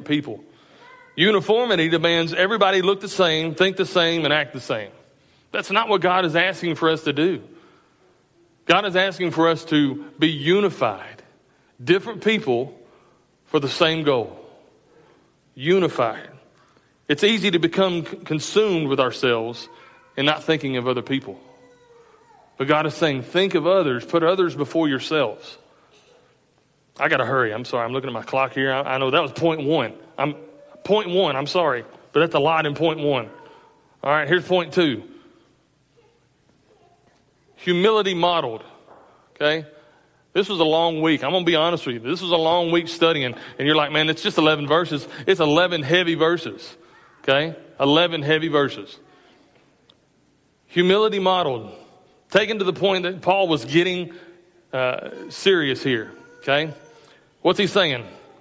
different people. Uniformity demands everybody look the same, think the same, and act the same. That's not what God is asking for us to do. God is asking for us to be unified. Different people for the same goal. Unified. It's easy to become consumed with ourselves and not thinking of other people. But God is saying, think of others, put others before yourselves. I got to hurry. I'm sorry. I'm looking at my clock here. I know that was point one. I'm sorry. But that's a lot in point one. All right, here's point two. Humility modeled. Okay? This was a long week. I'm going to be honest with you. This was a long week studying. And you're like, man, it's just 11 verses. It's 11 heavy verses. Okay? 11 heavy verses. Humility modeled. Taken to the point that Paul was getting serious here. Okay? What's he saying?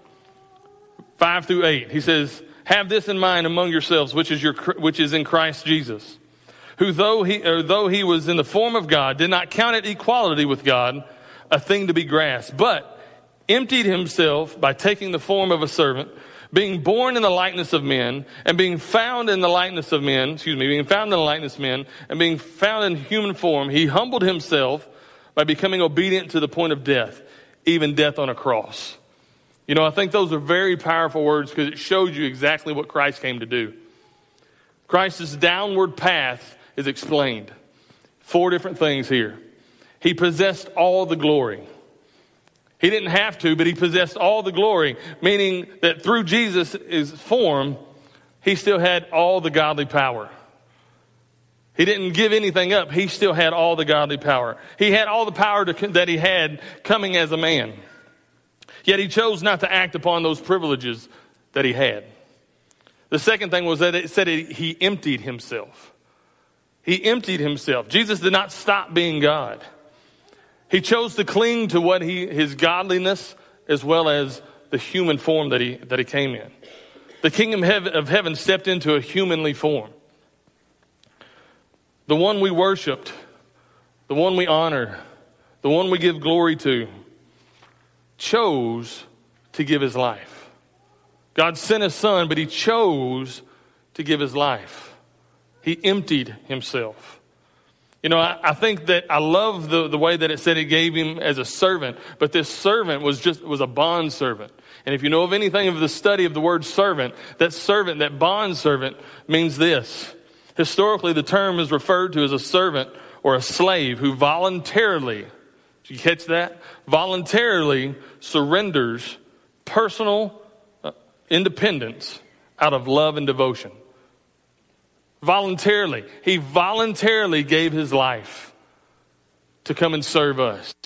5 through 8. He says, have this in mind among yourselves, which is in Christ Jesus, who though he was in the form of God, did not count it equality with God a thing to be grasped, but emptied himself by taking the form of a servant, being born in the likeness of men, and being found in the likeness of men, and being found in human form, he humbled himself by becoming obedient to the point of death, even death on a cross. You know, I think those are very powerful words because it shows you exactly what Christ came to do. Christ's downward path is explained. 4 different things here. He possessed all the glory. He didn't have to, but he possessed all the glory, meaning that through Jesus' form, he still had all the godly power. He didn't give anything up. He still had all the godly power. He had all the power that he had coming as a man. Yet he chose not to act upon those privileges that he had. The second thing was that it said he emptied himself. He emptied himself. Jesus did not stop being God. He chose to cling to his godliness as well as the human form that he came in. The kingdom of heaven stepped into a humanly form. The one we worshiped, the one we honor, the one we give glory to, chose to give his life. God sent his son, but he chose to give his life. He emptied himself. You know, I think that I love the way that it said he gave him as a servant, but this servant was a bond servant. And if you know of anything of the study of the word servant, that bond servant means this. Historically, the term is referred to as a servant or a slave who voluntarily, did you catch that? Voluntarily surrenders personal independence out of love and devotion. Voluntarily. He voluntarily gave his life to come and serve us.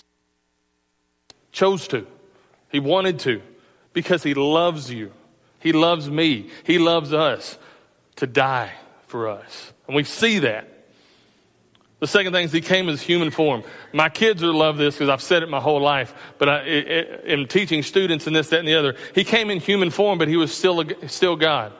Chose to. He wanted to because he loves you. He loves me. He loves us to die for us. And we see that. The second thing is he came as human form. My kids will love this because I've said it my whole life. But in teaching students and this, that, and the other, he came in human form, but he was still God.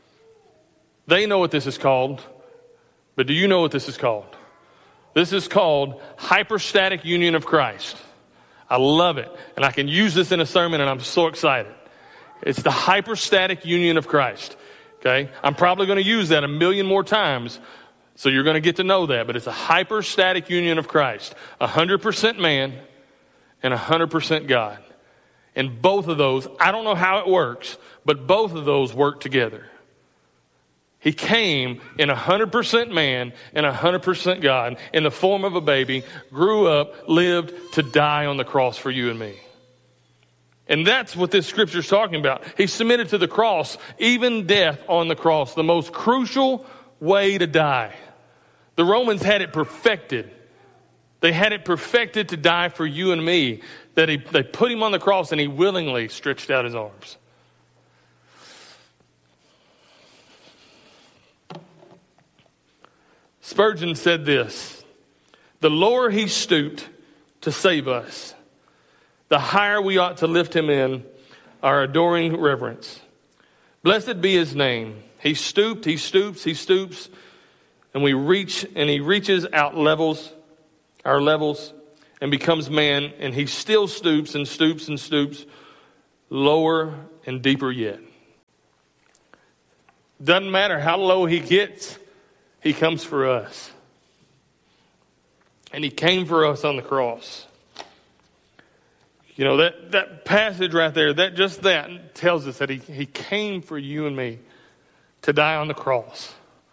They know what this is called. But do you know what this is called? This is called hypostatic union of Christ. I love it. And I can use this in a sermon and I'm so excited. It's the hypostatic union of Christ. Okay? I'm probably going to use that 1 million more times. So you're going to get to know that. But it's a hypostatic union of Christ. 100% man and 100% God. And both of those, I don't know how it works, but both of those work together. He came in 100% man and 100% God in the form of a baby, grew up, lived to die on the cross for you and me. And that's what this scripture is talking about. He submitted to the cross, even death on the cross, the most crucial way to die. The Romans had it perfected. They had it perfected to die for you and me. That they put him on the cross and he willingly stretched out his arms. Spurgeon said this: the lower he stooped to save us, the higher we ought to lift him in our adoring reverence. Blessed be his name. He stooped, he stoops, he stoops, and he reaches out our levels, and becomes man, and he still stoops and stoops and stoops, lower and deeper yet. Doesn't matter how low he gets, he comes for us. And he came for us on the cross. You know, that passage right there, that tells us that he came for you and me to die on the cross.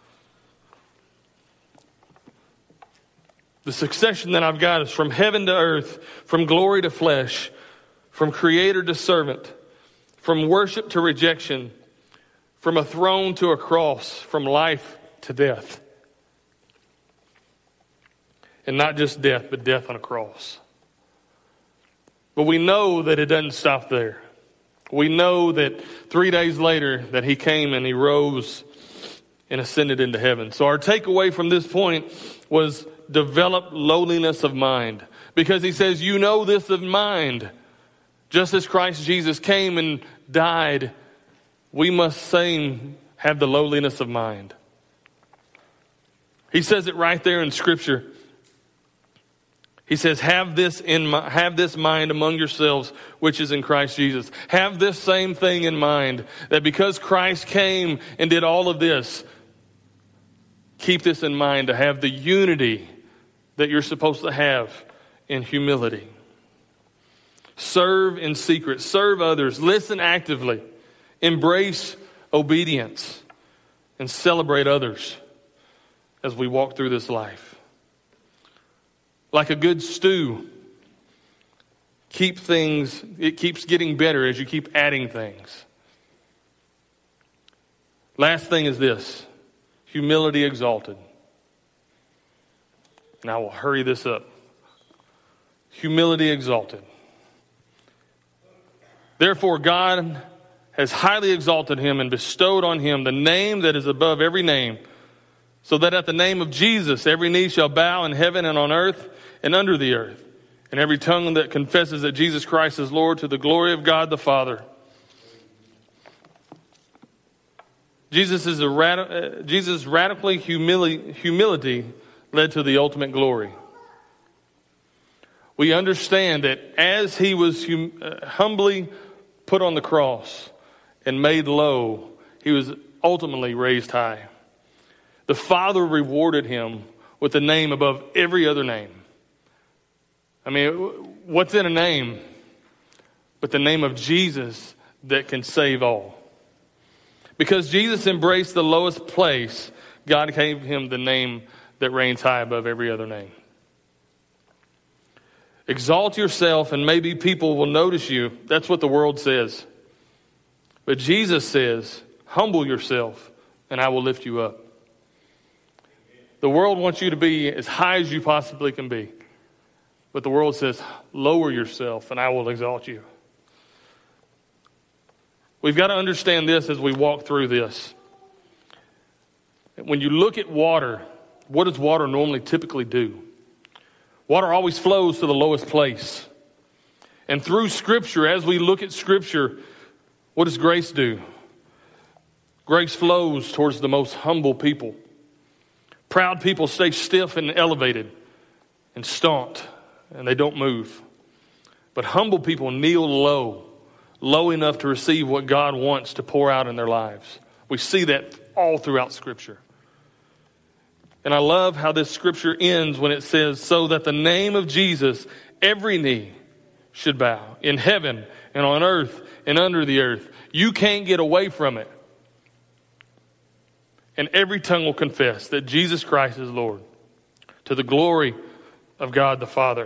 The succession that I've got is from heaven to earth, from glory to flesh, from creator to servant, from worship to rejection, from a throne to a cross, from life to death. And not just death, but death on a cross. But we know that it doesn't stop there. We know that 3 days later that he came and he rose and ascended into heaven. So our takeaway from this point was develop lowliness of mind. Because he says, you know this of mind. Just as Christ Jesus came and died, we must have the lowliness of mind. He says it right there in Scripture. He says, have this mind among yourselves, which is in Christ Jesus. Have this same thing in mind, that because Christ came and did all of this, keep this in mind, to have the unity that you're supposed to have in humility. Serve in secret. Serve others. Listen actively. Embrace obedience. And celebrate others as we walk through this life. Like a good stew, it keeps getting better as you keep adding things. Last thing is this: humility exalted. And I will hurry this up. Humility exalted. Therefore, God has highly exalted him and bestowed on him the name that is above every name, so that at the name of Jesus every knee shall bow in heaven and on earth and under the earth, and every tongue that confesses that Jesus Christ is Lord, to the glory of God the Father. Jesus' radically humility led to the ultimate glory. We understand that as he was humbly put on the cross and made low, he was ultimately raised high. The Father rewarded him with a name above every other name. I mean, what's in a name but the name of Jesus that can save all? Because Jesus embraced the lowest place, God gave him the name that reigns high above every other name. Exalt yourself and maybe people will notice you. That's what the world says. But Jesus says, humble yourself and I will lift you up. The world wants you to be as high as you possibly can be. But the world says, lower yourself and I will exalt you. We've got to understand this as we walk through this. When you look at water, what does water normally typically do? Water always flows to the lowest place. And through Scripture, as we look at Scripture, what does grace do? Grace flows towards the most humble people. Proud people stay stiff and elevated and staunch, and they don't move. But humble people kneel low enough to receive what God wants to pour out in their lives. We see that all throughout Scripture. And I love how this Scripture ends when it says, so that the name of Jesus, every knee should bow, in heaven and on earth and under the earth. You can't get away from it. And every tongue will confess that Jesus Christ is Lord, to the glory of God the Father.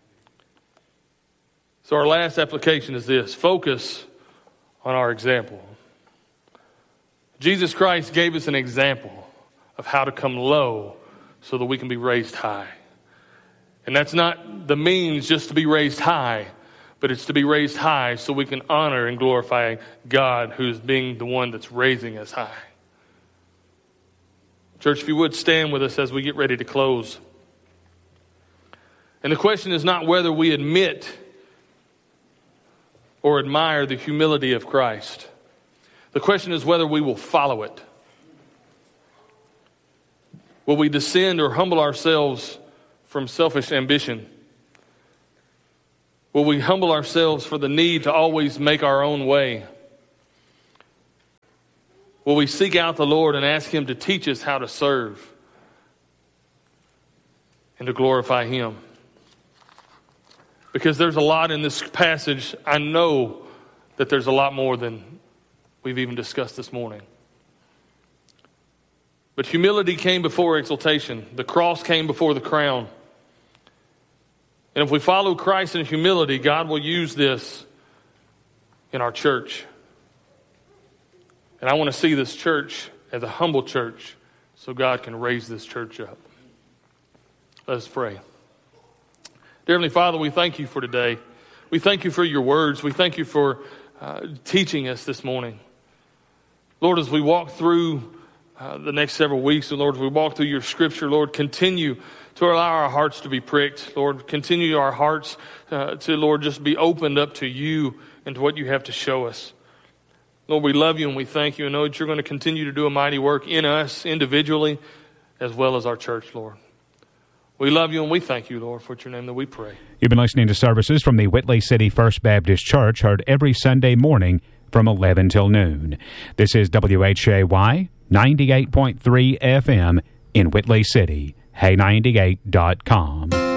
So our last application is this: focus on our example. Jesus Christ gave us an example of how to come low so that we can be raised high. And that's not the means just to be raised high, but it's to be raised high so we can honor and glorify God, who's being the one that's raising us high. Church, if you would stand with us as we get ready to close. And the question is not whether we admit or admire the humility of Christ. The question is whether we will follow it. Will we descend or humble ourselves from selfish ambition? Will we humble ourselves for the need to always make our own way? Will we seek out the Lord and ask Him to teach us how to serve and to glorify Him? Because there's a lot in this passage. I know that there's a lot more than we've even discussed this morning. But humility came before exaltation. The cross came before the crown. And if we follow Christ in humility, God will use this in our church. And I want to see this church as a humble church so God can raise this church up. Let us pray. Dear Heavenly Father, we thank you for today. We thank you for your words. We thank you for teaching us this morning. Lord, as we walk through the next several weeks, and Lord, as we walk through your scripture, Lord, continue to allow our hearts to be pricked. Lord, continue our hearts to, Lord, just be opened up to you and to what you have to show us. Lord, we love you and we thank you and know that you're going to continue to do a mighty work in us individually as well as our church, Lord. We love you and we thank you, Lord, for it's your name that we pray. You've been listening to services from the Whitley City First Baptist Church, heard every Sunday morning from 11 till noon. This is WHAY 98.3 FM in Whitley City. Hay98.com.